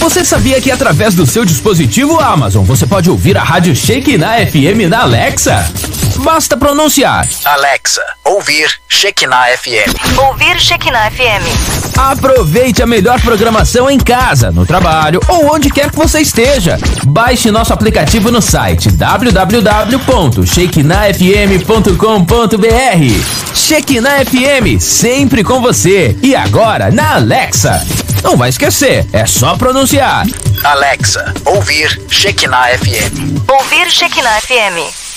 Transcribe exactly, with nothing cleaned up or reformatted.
Você sabia que através do seu dispositivo Amazon você pode ouvir a Rádio Shekinah F M na Alexa? Basta pronunciar: Alexa, ouvir Shekinah F M. Ouvir Shekinah F M. Aproveite a melhor programação em casa, no trabalho ou onde quer que você esteja. Baixe nosso aplicativo no site w w w ponto shekinah f m ponto com ponto b r. Shekinah F M, sempre com você. E agora na Alexa. Não vai esquecer, é só pronunciar: Alexa, ouvir Shekinah F M. Ouvir Shekinah F M.